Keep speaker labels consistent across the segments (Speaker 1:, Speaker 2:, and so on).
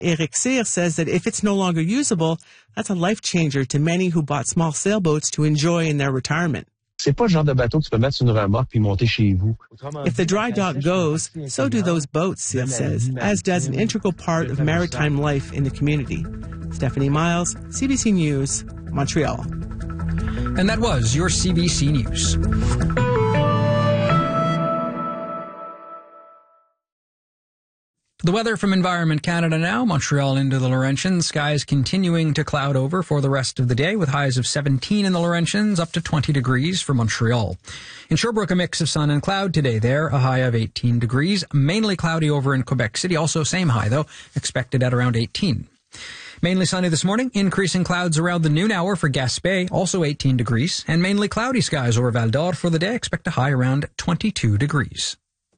Speaker 1: Eric Cyr says that if it's no longer usable, that's a life changer to many who bought small sailboats to enjoy in their retirement.
Speaker 2: C'est pas le genre de bateau que tu peux mettre sur une remorque puis monter chez vous.
Speaker 1: If the dry dock goes, so do those boats, Cyr says, as does an integral part of maritime life in the community. Stephanie Miles, CBC News, Montreal.
Speaker 3: And that was your CBC News. The weather from Environment Canada now. Montreal into the Laurentians. Skies continuing to cloud over for the rest of the day with highs of 17 in the Laurentians, up to 20 degrees for Montreal. In Sherbrooke, a mix of sun and cloud today there, a high of 18 degrees. Mainly cloudy over in Quebec City, also same high though, expected at around 18. Mainly sunny this morning, increasing clouds around the noon hour for Gaspé, also 18 degrees. And mainly cloudy skies over Val d'Or for the day, expect a high around 22 degrees.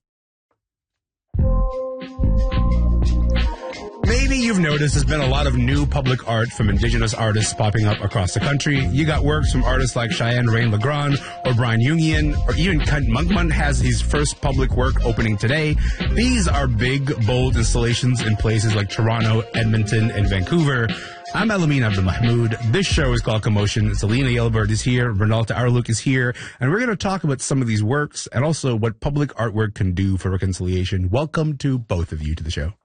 Speaker 4: Maybe you've noticed there's been a lot of new public art from Indigenous artists popping up across the country. You got works from artists like Cheyenne Rain-Legrand or Brian Jungian, or even Kent Monkman has his first public work opening today. These are big, bold installations in places like Toronto, Edmonton, and Vancouver. I'm Alamin Abdelmahmoud. This show is called Commotion. Selena Yelbert is here. Renalta Arluk is here. And we're going to talk about some of these works and also what public artwork can do for reconciliation. Welcome to both of you to the show.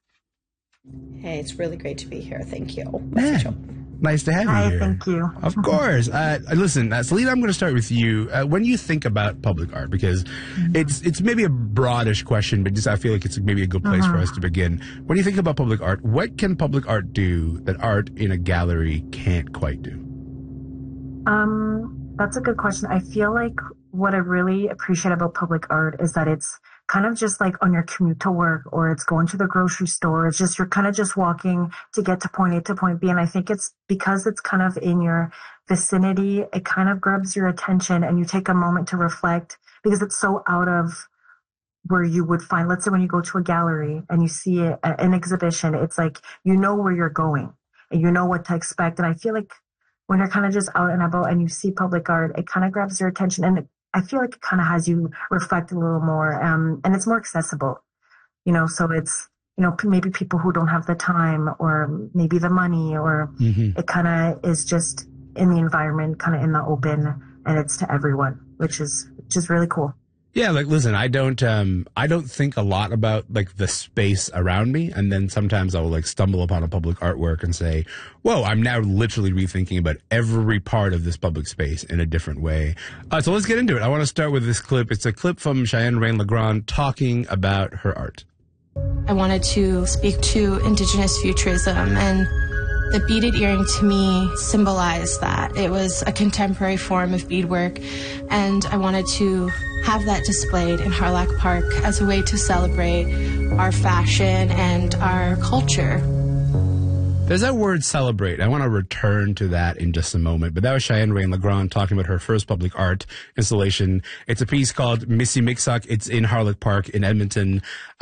Speaker 5: Hey, it's really great to be here. Thank you.
Speaker 4: Nice to have you here.
Speaker 6: Thank you.
Speaker 4: Of course. Listen, Selena, I'm going to start with you. When you think about public art, because it's maybe a broadish question, but just I feel like it's maybe a good place for us to begin. When you think about public art, what can public art do that art in a gallery can't quite do?
Speaker 6: That's a good question. I feel like what I really appreciate about public art is that it's kind of just like on your commute to work, or it's going to the grocery store. It's just, you're kind of just walking to get to point A to point B. And I think it's because it's kind of in your vicinity, it kind of grabs your attention and you take a moment to reflect, because it's so out of where you would find, let's say when you go to a gallery and you see an exhibition, it's like, you know where you're going and you know what to expect. And I feel like when you're kind of just out and about and you see public art, it kind of grabs your attention, and I feel like it kind of has you reflect a little more, and it's more accessible, so it's, maybe people who don't have the time or maybe the money, or it kind of is just in the environment, kind of in the open, and it's to everyone, which is just really cool.
Speaker 4: Yeah, like, listen, I don't think a lot about, like, the space around me, and then sometimes I will, like, stumble upon a public artwork and say, whoa, I'm now literally rethinking about every part of this public space in a different way. So let's get into it. I want to start with this clip. It's a clip from Cheyenne Rain-Legrand talking about her art.
Speaker 7: I wanted to speak to Indigenous futurism, and the beaded earring to me symbolized that. It was a contemporary form of beadwork, and I wanted to have that displayed in Harlack Park as a way to celebrate our fashion and our culture.
Speaker 4: There's that word celebrate. I want to return to that in just a moment. But that was Cheyenne Rain-Legrand talking about her first public art installation. It's a piece called Missimiksak. It's in Harlack Park in Edmonton.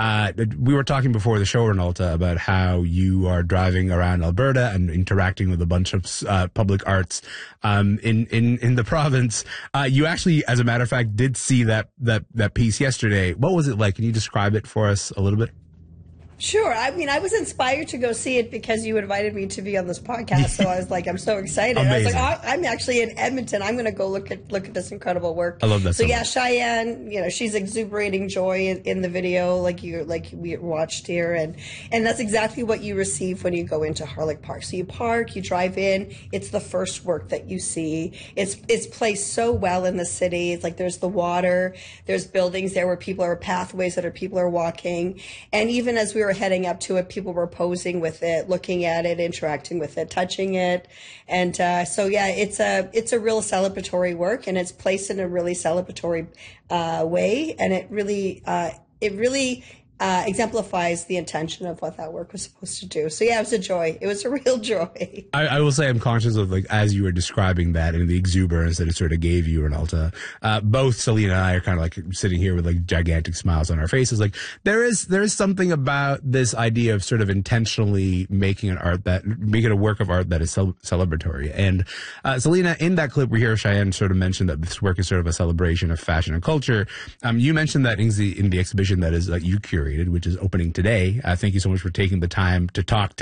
Speaker 4: We were talking before the show, Renalta, about how you are driving around Alberta and interacting with a bunch of public arts in the province. You actually, as a matter of fact, did see that piece yesterday. What was it like? Can you describe it for us a little bit?
Speaker 5: Sure. I mean, I was inspired to go see it because you invited me to be on this podcast. So I was like, I'm so excited. I was like, oh, I'm actually in Edmonton. I'm going to go look at this incredible work.
Speaker 4: I love that.
Speaker 5: So yeah, Cheyenne, she's exuberating joy in the video, like we watched here, and that's exactly what you receive when you go into Harlack Park. So you park, you drive in. It's the first work that you see. It's placed so well in the city. It's like there's the water, there's buildings there where people are pathways that people are walking, and even as we were heading up to it, people were posing with it, looking at it, interacting with it, touching it. And so yeah, it's a real celebratory work, and it's placed in a really celebratory way, and it really exemplifies the intention of what that work was supposed to do. So yeah, it was a joy. It was a real joy.
Speaker 4: I will say I'm conscious of, like, as you were describing that and the exuberance that it sort of gave you, Renalta, both Selena and I are kind of like sitting here with like gigantic smiles on our faces. Like there is something about this idea of sort of intentionally making a work of art that is celebratory. And Selena, in that clip we hear Cheyenne sort of mention that this work is sort of a celebration of fashion and culture. You mentioned that in the exhibition that is you curated, which is opening today. Thank you so much for taking the time to talk to